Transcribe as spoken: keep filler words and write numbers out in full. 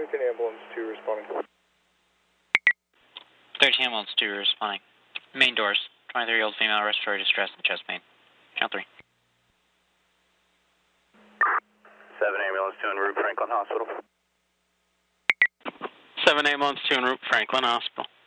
thirteen ambulance two responding. thirteen ambulance two responding. Main doors. twenty-three-year-old female respiratory distress and chest pain. Count three. seven ambulance two en route Franklin Hospital. seven ambulance two en route Franklin Hospital.